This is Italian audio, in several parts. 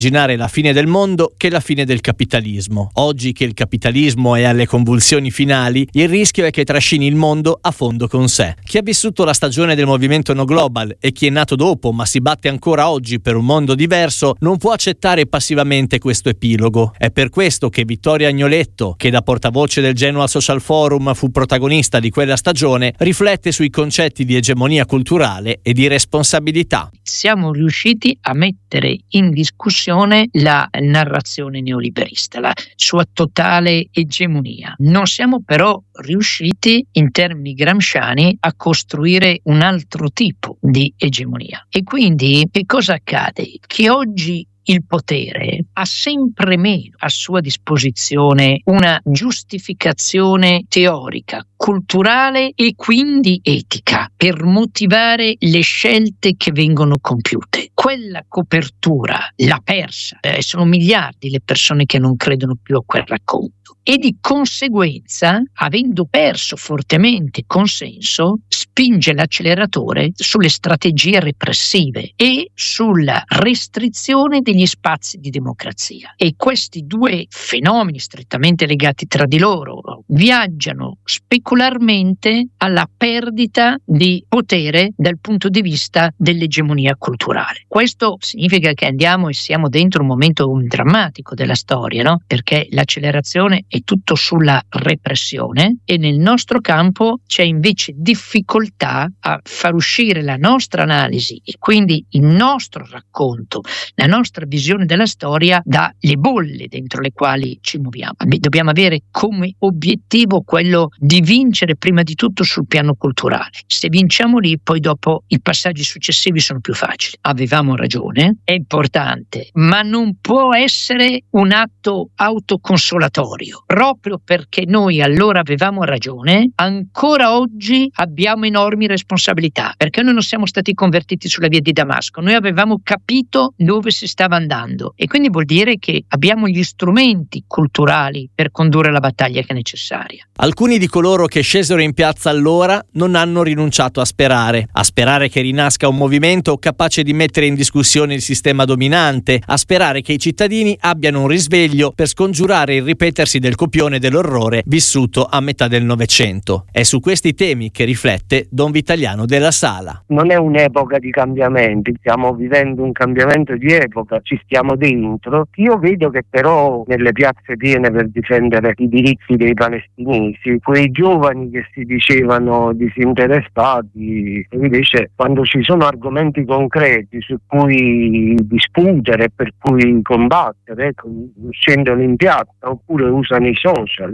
immaginare la fine del mondo che la fine del capitalismo. Oggi che il capitalismo è alle convulsioni finali, il rischio è che trascini il mondo a fondo con sé. Chi ha vissuto la stagione del movimento No Global e chi è nato dopo ma si batte ancora oggi per un mondo diverso non può accettare passivamente questo epilogo. È per questo che Vittorio Agnoletto, che da portavoce del Genoa Social Forum fu protagonista di quella stagione, riflette sui concetti di egemonia culturale e di responsabilità. Siamo riusciti a mettere in discussione la narrazione neoliberista, la sua totale egemonia. Non siamo però riusciti, in termini gramsciani, a costruire un altro tipo di egemonia. E quindi che cosa accade? Che oggi il potere ha sempre meno a sua disposizione una giustificazione teorica, culturale e quindi etica per motivare le scelte che vengono compiute. Quella copertura l'ha persa, sono miliardi le persone che non credono più a quel racconto e di conseguenza, avendo perso fortemente consenso, spinge l'acceleratore sulle strategie repressive e sulla restrizione degli spazi di democrazia. E questi due fenomeni strettamente legati tra di loro viaggiano specularmente alla perdita di potere dal punto di vista dell'egemonia culturale. Questo significa che andiamo e siamo dentro un momento drammatico della storia, no? Perché l'accelerazione è tutto sulla repressione e nel nostro campo c'è invece difficoltà a far uscire la nostra analisi e quindi il nostro racconto, la nostra visione della storia dalle bolle dentro le quali ci muoviamo. Dobbiamo avere come obiettivo quello di vincere prima di tutto sul piano culturale. Se vinciamo lì, poi dopo i passaggi successivi sono più facili. Avevamo ragione, è importante, ma non può essere un atto autoconsolatorio. Proprio perché noi allora avevamo ragione, ancora oggi abbiamo enormi responsabilità, perché noi non siamo stati convertiti sulla via di Damasco, noi avevamo capito dove si stava andando e quindi vuol dire che abbiamo gli strumenti culturali per condurre la battaglia che è necessaria. Alcuni di coloro che scesero in piazza allora non hanno rinunciato a sperare che rinasca un movimento capace di mettere in discussione il sistema dominante, a sperare che i cittadini abbiano un risveglio per scongiurare il ripetersi del copione dell'orrore vissuto a metà del Novecento. È su questi temi che riflette Don Vitaliano della Sala. Non è un'epoca di cambiamenti, stiamo vivendo un cambiamento di epoca, ci stiamo dentro. Io vedo che però nelle piazze piene per difendere i diritti dei palestinesi, quei giovani che si dicevano disinteressati, invece quando ci sono argomenti concreti su cui discutere, per cui combattere, scendono in piazza oppure usano i social.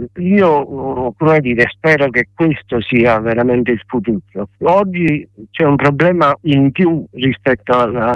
Io, spero che questo sia veramente il futuro. Oggi c'è un problema in più rispetto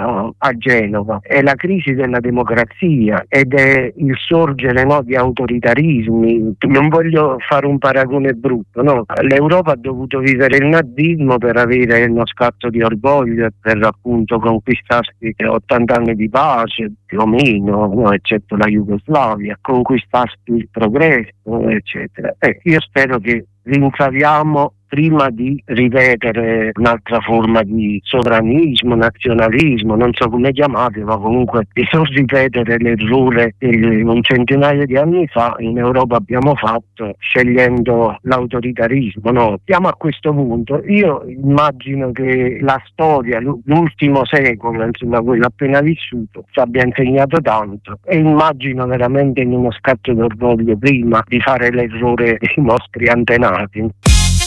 a Genova, è la crisi della democrazia ed è il sorgere, no, di autoritarismi. Non voglio fare un paragone brutto, no? L'Europa ha dovuto vivere il nazismo per avere uno scatto di orgoglio, per appunto conquistarsi 80 anni di pace, più o meno, no? Eccetto la Jugoslavia, conquistarsi il progresso, eccetera. Io spero che rincaviamo prima di ripetere un'altra forma di sovranismo, nazionalismo, non so come chiamarlo, ma comunque di non ripetere l'errore che un centinaio di anni fa in Europa abbiamo fatto scegliendo l'autoritarismo. No? Siamo a questo punto. Io immagino che la storia, l'ultimo secolo, insomma quello appena vissuto, ci abbia insegnato tanto e immagino veramente in uno scatto d'orgoglio prima di fare l'errore dei nostri antenati.